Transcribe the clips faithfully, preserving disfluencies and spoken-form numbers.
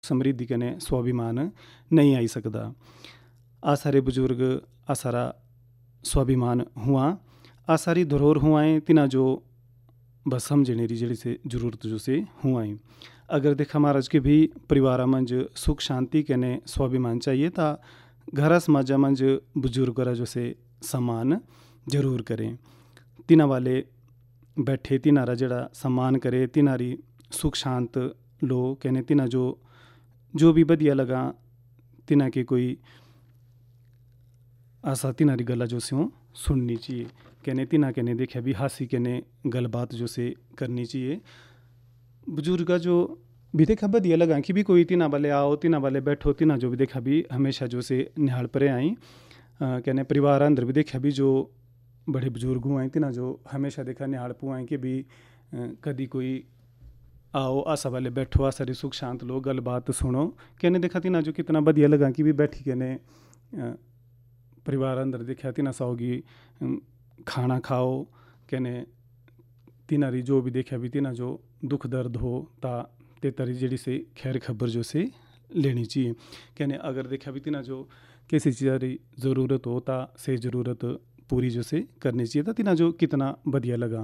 समृद्धि कने स्वाभिमान नहीं आई सकता। आ सारे बुजुर्ग आ सारा स्वाभिमान हुआ आ सारी धरोहर हुआएँ तिना जो बस समझने री जड़ी से जरूरत जो से हुआएँ। अगर देखा महाराज के भी परिवार मंज सुख शांति कने स्वाभिमान चाहिए ता घर समाजा मंज बुजुर्ग जो से सम्मान जरूर करें। तिना वाले बैठे तिनारा जड़ा सम्मान करे, तिनारी सुख शांत लो कहने तिना जो जो भी बढ़िया लगा तिना के कोई आशा तिनारी गला जो से सुननी चाहिए। कहने तिना कहने देखा भी हासी कहने गल बात जो से करनी चाहिए। बुजुर्ग का जो भी देखा बढ़िया लगा कि भी कोई तिना वाले आओ तिना वाले बैठो तिना जो भी देखा भी हमेशा जो से निहाल परे आई। कहने परिवार अंदर भी देखा भी जो बड़े बुजुर्ग हुए तिना जो हमेशा देखा निहाल पुआएँ कि भी कभी कोई आओ आशा वाले बैठो आ सारी सुख शांत लो गल बात सुनो। कहने देखा तिना जो कितना बढ़िया लगा कि भी बैठी कहने परिवार अंदर देखा तिना साओगी खाना खाओ। कहने तिनारी जो भी देखा भी तिना जो दुख दर्द हो ता ते तरी जड़ी से खैर खबर जो से लेनी चाहिए। कहने अगर देखा भी तिना जो किसी चीज़ की ज़रूरत हो ता से ज़रूरत पूरी जो से करनी चाहिए था तिना जो कितना बढ़िया लगा।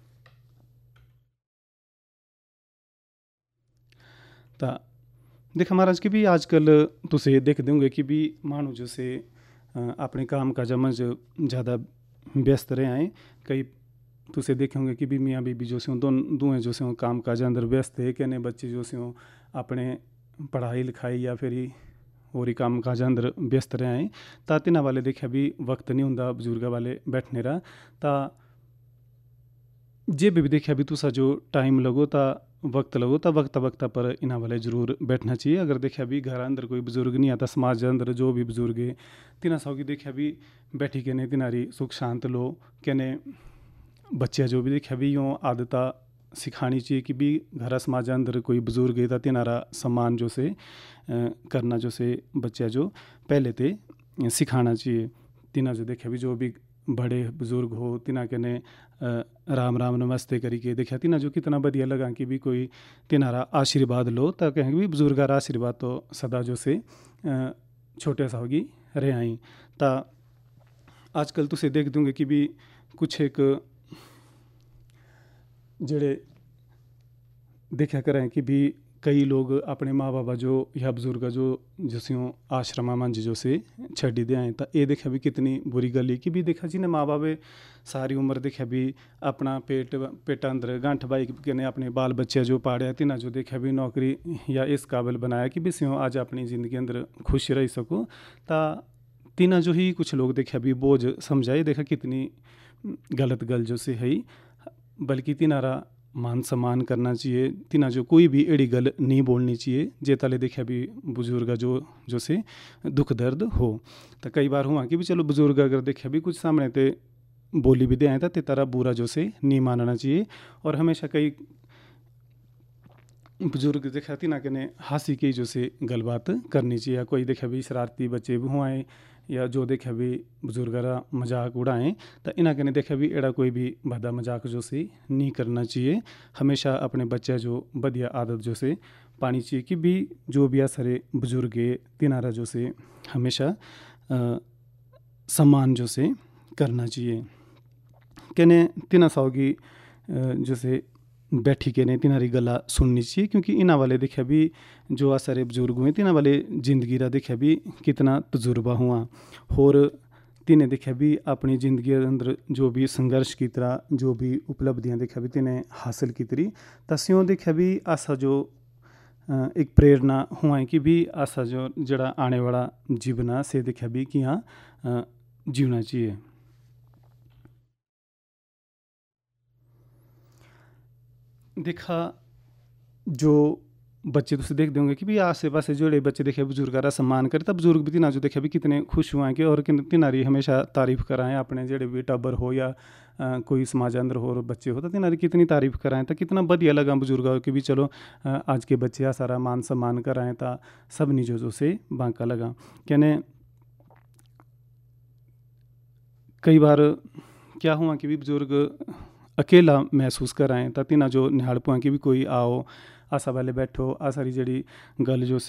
ता देखा महाराज कि भी आजकल तुसे देख देंगे कि भी मानू जो से अपने काम काजा में ज़्यादा व्यस्त रहे आए। कई तुसे देखेंगे कि भी मियाँ बीबी जो से दो दुएँ जो से काम काज अंदर व्यस्त है। कहने बच्चे जो से अपने पढ़ाई लिखाई या फिर और ही काम काज अंदर व्यस्त रहे आए ता तिना वाले देखा भी वक्त नहीं होंदा बुजुर्ग वाले बैठने रहा ता जे भी देखा भी तुसा जो टाइम लगो ता वक्त लगो ता वक्त वक्त पर इना वाले ज़रूर बैठना चाहिए। अगर देखा भी घर अंदर कोई बुजुर्ग नहीं आता समाज अंदर जो भी बुजुर्ग है तिना सौ की देखा भी बैठी कहने तिनारी सुख शांत लो। कहने बच्चे जो भी देखा भी यूँ आदता सिखानी चाहिए कि भी घर समाज अंदर कोई बुजुर्ग है ता तिनारा सम्मान जो से करना जो से बच्चा जो पहले ते सिखाना चाहिए। तिना जो देखा भी जो भी बड़े बुजुर्ग हो तिना कहने राम राम नमस्ते करी के देखा तिना जो कितना बढ़िया लगा कि भी कोई तिनारा आशीर्वाद लो ता कहेंगे भी बुजुर्ग आशीर्वाद तो सदा जो से छोटे सा होगी रहे आई। ता आजकल तुसे देख दूंगे कि भी कुछ एक जड़े देखा करें कि भी कई लोग अपने माँ बाबा जो या बुजुर्ग जो जैसे आश्रमा मंज जो से छड़ी दे आए। तो ये देखा भी कितनी बुरी गल है कि भी देखा जी ने माँ बाप सारी उम्र देखा भी अपना पेट पेट अंदर गांठ बाई के अपने बाल बच्चे जो पाड़े तिना जो देखा भी नौकरी या इस काबिल बनाया कि भी स्यों आज अपनी ज़िंदगी अंदर खुश रह सको। ता तिना जो ही कुछ लोग देखा भी बोझ समझाए देखा कितनी गलत गल जो से है। बल्कि तिनारा मान सम्मान करना चाहिए। तिना जो कोई भी एड़ी गल नहीं बोलनी चाहिए जे ताले देखा भी बुजुर्ग जो जो से दुख दर्द हो। तो कई बार हुआ कि भी चलो बुजुर्ग अगर देखा भी कुछ सामने ते बोली भी दे आए ते तारा बुरा जो से नहीं मानना चाहिए। और हमेशा कई बुजुर्ग देखा तिना कहने हंसी की जो से गल बात करनी चाहिए। कोई देखा भी शरारती बच्चे भी हुआ या जो देखा भी बुजुर्गरा मजाक उड़ाएं तो इना कहने देखा भी एड़ा कोई भी भदा मजाक जो से नहीं करना चाहिए। हमेशा अपने बच्चा जो बढ़िया आदत जो से पानी चाहिए कि भी जो भी आ सारे बुजुर्ग तिनारा जो से हमेशा सम्मान जो से करना चाहिए। कहने तिना साओगी जो से बैठी के ने तिनारी गला सुननी चाहिए क्योंकि इना वाले देखा भी जो आ सारे बुजुर्ग हुए तिना वाले ज़िंदगी रा देखा भी कितना तजुर्बा हुआ और तिने देखा भी अपनी ज़िंदगी अंदर जो भी संघर्ष की तरह जो भी उपलब्धियां देखा भी तिने हासिल की तरी तस्यों देखा भी आशा जो एक प्रेरणा हुआ कि भी आशा जो जड़ा आने वाला जीवना से देखा भी कि हाँ जीवना चाहिए। देखा जो बच्चे तुझे देख देंगे कि भी आसे पास जोड़े बच्चे देखे बुजुर्ग का सम्मान करे तब बुजुर्ग भी तिना जो देखे भी कितने खुश हुआ कि और तिनारी हमेशा तारीफ़ कराएं अपने जेड़े भी टब्बर हो या आ, कोई समाज अंदर हो बच्चे हो तो तिनारी कितनी तारीफ़ कराएं तो कितना बढ़िया लगा बुजुर्ग कि भी चलो आ, आज के बच्चे आ सारा मान सम्मान कराएं तो सब निजो जो से बांका लगा। कहने कई बार क्या हुआ कि भी बुजुर्ग अकेला महसूस कराएं तो तिना जो निहाड़ पुआ कि भी कोई आओ आसा वाले बैठो आ सारी जेह्ड़ी गल्ल जो